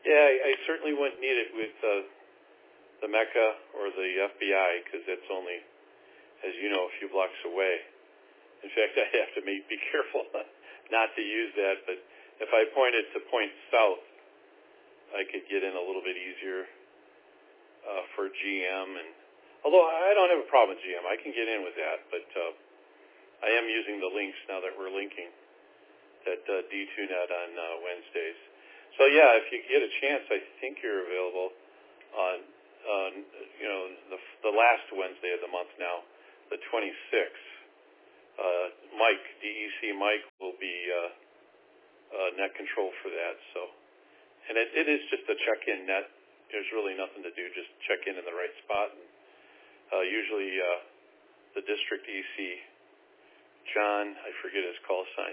Yeah, I certainly wouldn't need it with the Mecca or the FBI because that's only, as you know, a few blocks away. In fact, I have to be careful not to use that, but if I pointed to point south, I could get in a little bit easier for GM. And although I don't have a problem with GM, I can get in with that, but I am using the links now that we're linking at D2Net on Wednesdays. So yeah, if you get a chance, I think you're available on the last Wednesday of the month now, the 26th. Mike, DEC Mike, will be net control for that. So, and it is just a check-in net. There's really nothing to do. Just check in the right spot. And usually, the district EC, John, I forget his call sign,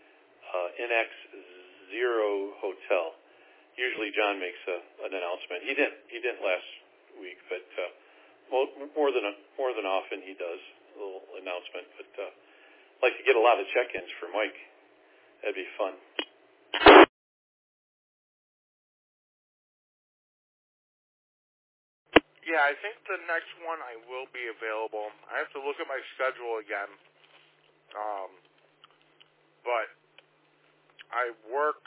NX0 Hotel. Usually, John makes an announcement. He didn't last week, but more than often he does a little announcement. But I'd like to get a lot of check-ins for Mike. That'd be fun. Yeah, I think the next one I will be available. I have to look at my schedule again. But I work,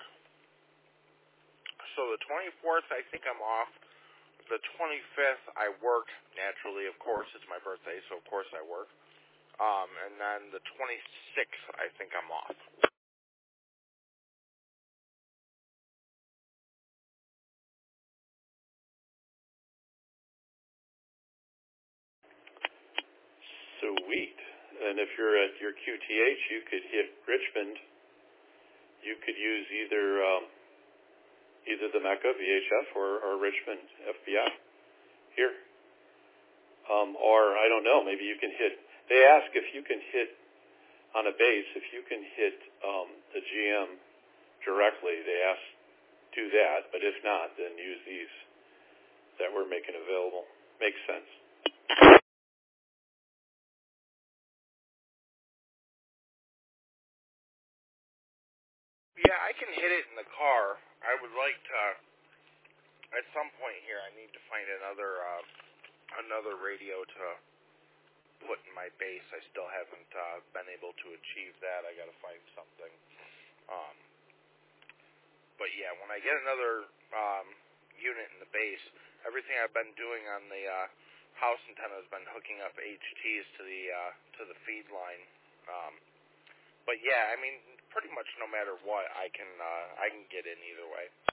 so the 24th I think I'm off. The 25th I work, naturally, of course, it's my birthday, so of course I work. And then the 26th I think I'm off. Sweet. And if you're at your QTH, you could hit Richmond. You could use either the Mecca VHF or Richmond FBI here. Or I don't know, maybe you can hit. They ask if you can hit on a base, if you can hit the GM directly. They ask do that, but if not, then use these that we're making available. Makes sense. Yeah, I can hit it in the car. I would like to, at some point here, I need to find another radio to put in my base. I still haven't been able to achieve that. I got to find something. But yeah, when I get another unit in the base, everything I've been doing on the house antenna has been hooking up HTs to the feed line. But yeah, I mean, pretty much no matter what, I can get in either way.